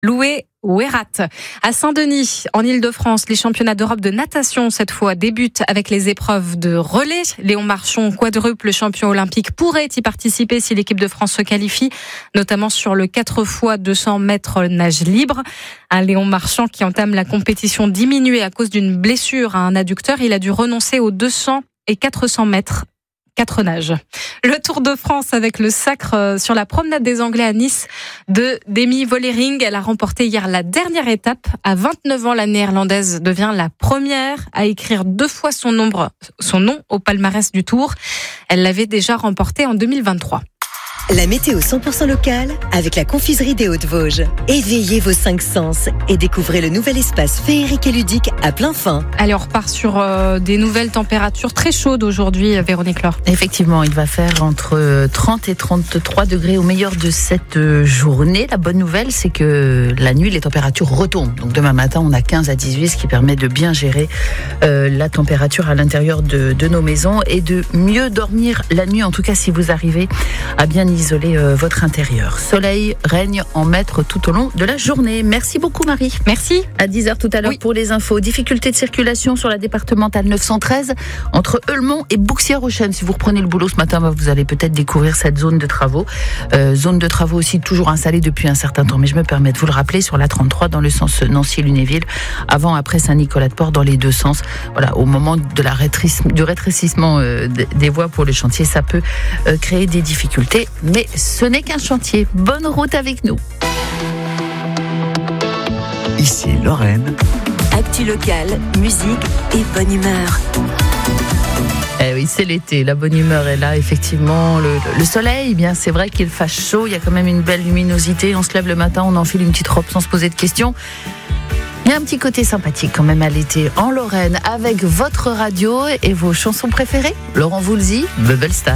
Loué Ouérat. À Saint-Denis, en Île-de-France, les championnats d'Europe de natation, cette fois, débutent avec les épreuves de relais. Léon Marchand, quadruple champion olympique, pourrait y participer si l'équipe de France se qualifie, notamment sur le 4x200 mètres nage libre. Un Léon Marchand qui entame la compétition diminuée à cause d'une blessure à un adducteur. Il a dû renoncer aux 200 et 400 mètres. 4 nages. Le Tour de France avec le sacre sur la promenade des Anglais à Nice de Demi Vollering. Elle a remporté hier la dernière étape. À 29 ans, la néerlandaise devient la première à écrire 2 fois son nom au palmarès du Tour. Elle l'avait déjà remporté en 2023. La météo 100% locale avec la confiserie des Hauts-de-Vosges. Éveillez vos 5 sens et découvrez le nouvel espace féerique et ludique à plein fin. Allez, on repart sur des nouvelles températures très chaudes aujourd'hui, Véronique Laure. Effectivement, il va faire entre 30 et 33 degrés au meilleur de cette journée. La bonne nouvelle, c'est que la nuit, les températures retombent. Donc demain matin, on a 15 à 18, ce qui permet de bien gérer la température à l'intérieur de nos maisons et de mieux dormir la nuit, en tout cas si vous arrivez à bien isoler votre intérieur. Soleil règne en maître tout au long de la journée. Merci beaucoup Marie. Merci. À 10h tout à l'heure pour les infos. Difficultés de circulation sur la départementale 913 entre Eulmont et Bouxières-aux-Chênes. Si vous reprenez le boulot ce matin, vous allez peut-être découvrir cette zone de travaux. Zone de travaux aussi toujours installée depuis un certain temps. Mais je me permets de vous le rappeler sur la 33 dans le sens Nancy-Lunéville. Avant, après Saint-Nicolas-de-Port dans les deux sens. Voilà, au moment de du rétrécissement des voies pour le chantier, ça peut créer des difficultés. Mais ce n'est qu'un chantier. Bonne route avec nous. Ici Lorraine. Actu locale, musique et bonne humeur. Eh oui, c'est l'été, la bonne humeur est là, effectivement. Le soleil, bien, c'est vrai qu'il fasse chaud, il y a quand même une belle luminosité. On se lève le matin, on enfile une petite robe sans se poser de questions. Il y a un petit côté sympathique quand même à l'été en Lorraine avec votre radio et vos chansons préférées. Laurent Voulzy, Bubble Star.